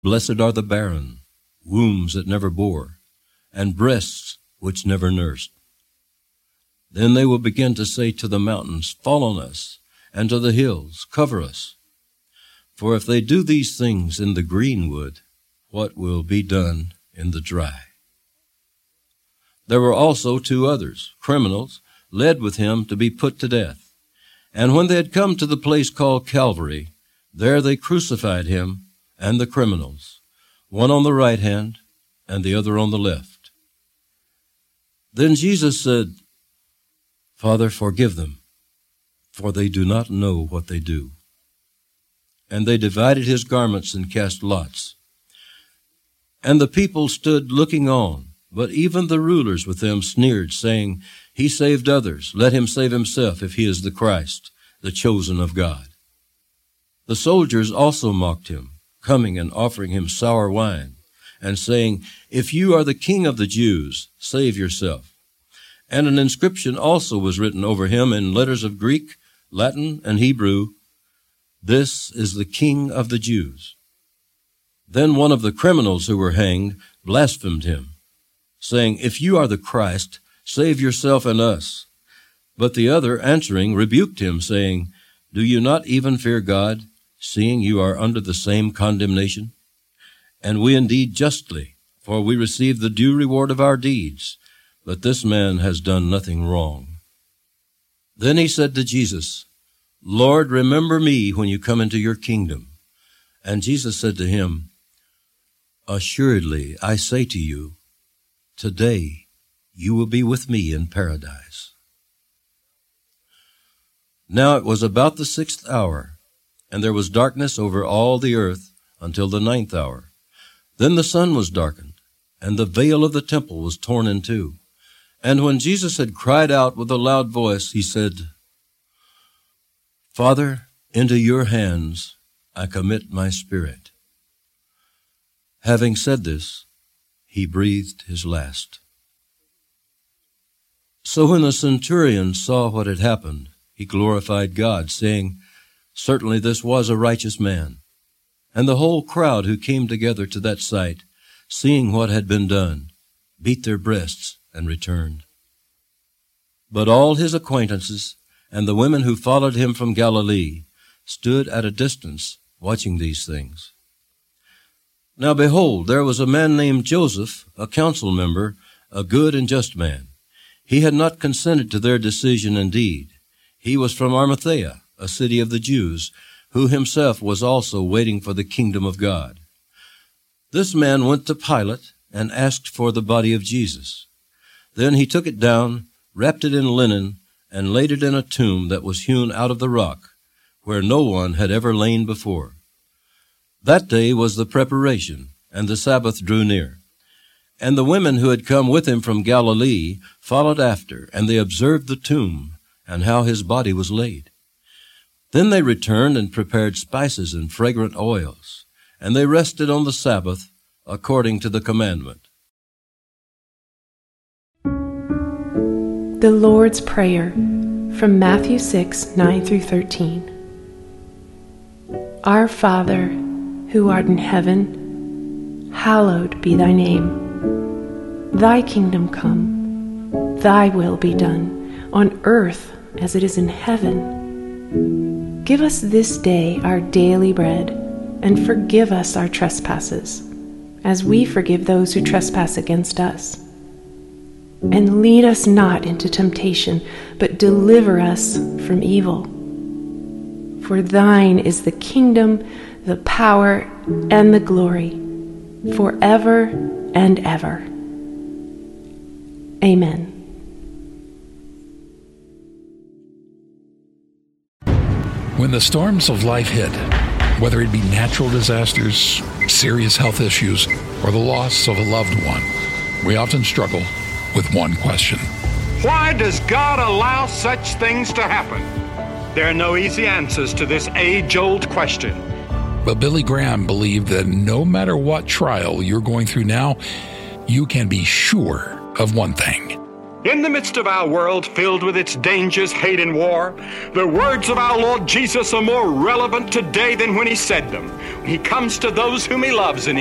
Blessed are the barren, wombs that never bore, and breasts which never nursed. Then they will begin to say to the mountains, fall on us, and to the hills, cover us. For if they do these things in the green wood, what will be done in the dry? There were also 2 others, criminals, led with him to be put to death. And when they had come to the place called Calvary, there they crucified him and the criminals, one on the right hand and the other on the left. Then Jesus said, Father, forgive them, for they do not know what they do. And they divided his garments and cast lots. And the people stood looking on, but even the rulers with them sneered, saying, He saved others, let him save himself if he is the Christ, the chosen of God. The soldiers also mocked him, coming and offering him sour wine, and saying, If you are the King of the Jews, save yourself. And an inscription also was written over him in letters of Greek, Latin, and Hebrew, This is the King of the Jews. Then one of the criminals who were hanged blasphemed him, saying, If you are the Christ, save yourself and us. But the other, answering, rebuked him, saying, Do you not even fear God, seeing you are under the same condemnation? And we indeed justly, for we receive the due reward of our deeds, but this man has done nothing wrong. Then he said to Jesus, Lord, remember me when you come into your kingdom. And Jesus said to him, Assuredly, I say to you, today you will be with me in paradise. Now it was about the 6th hour, and there was darkness over all the earth until the 9th hour. Then the sun was darkened, and the veil of the temple was torn in two. And when Jesus had cried out with a loud voice, he said, Father, into your hands I commit my spirit. Having said this, he breathed his last. So when the centurion saw what had happened, he glorified God, saying, Certainly this was a righteous man. And the whole crowd who came together to that sight, seeing what had been done, beat their breasts and returned. But all his acquaintances and the women who followed him from Galilee stood at a distance watching these things. Now behold, there was a man named Joseph, a council member, a good and just man. He had not consented to their decision indeed. He was from Arimathea, a city of the Jews, who himself was also waiting for the kingdom of God. This man went to Pilate and asked for the body of Jesus. Then he took it down, wrapped it in linen, and laid it in a tomb that was hewn out of the rock, where no one had ever lain before. That day was the preparation, and the Sabbath drew near. And the women who had come with him from Galilee followed after, and they observed the tomb, and how his body was laid. Then they returned and prepared spices and fragrant oils, and they rested on the Sabbath according to the commandment. The Lord's Prayer from Matthew 6:9-13. Our Father, who art in heaven, hallowed be thy name. Thy kingdom come, thy will be done, on earth as it is in heaven. Give us this day our daily bread, and forgive us our trespasses, as we forgive those who trespass against us. And lead us not into temptation, but deliver us from evil. For thine is the kingdom, the power, and the glory, forever and ever. Amen. When the storms of life hit, whether it be natural disasters, serious health issues, or the loss of a loved one, we often struggle with one question. Why does God allow such things to happen? There are no easy answers to this age-old question. But Billy Graham believed that no matter what trial you're going through now, you can be sure of one thing. In the midst of our world filled with its dangers, hate, and war, the words of our Lord Jesus are more relevant today than when he said them. He comes to those whom he loves, and